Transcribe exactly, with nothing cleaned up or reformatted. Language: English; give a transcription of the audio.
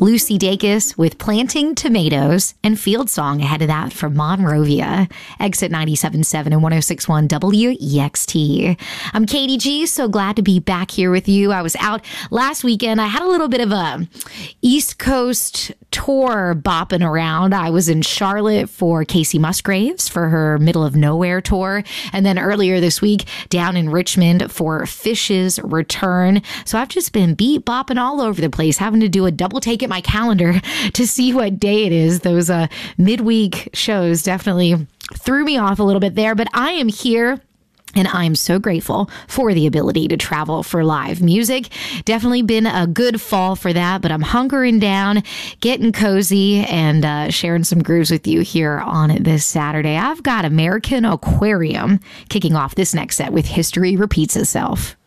Lucy Dacus with Planting Tomatoes, and Field Song ahead of that from Monrovia. Exit ninety-seven point seven and one oh six point one W E X T. I'm Katie G, so glad to be back here with you. I was out last weekend. I had a little bit of a East Coast tour bopping around. I was in Charlotte for Casey Musgraves for her Middle of Nowhere tour. And then earlier this week, down in Richmond for Fish's Return. So I've just been beat bopping all over the place, having to do a double take at my calendar to see what day it is. Those uh, midweek shows definitely threw me off a little bit there, but I am here. And I'm so grateful for the ability to travel for live music. Definitely been a good fall for that, but I'm hunkering down, getting cozy, and uh, sharing some grooves with you here on this Saturday. I've got American Aquarium kicking off this next set with History Repeats Itself.